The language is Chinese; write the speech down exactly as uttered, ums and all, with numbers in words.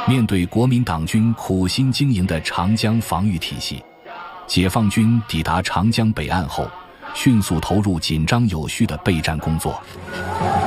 面对国民党军苦心经营的长江防御体系，解放军抵达长江北岸后，迅速投入紧张有序的备战工作。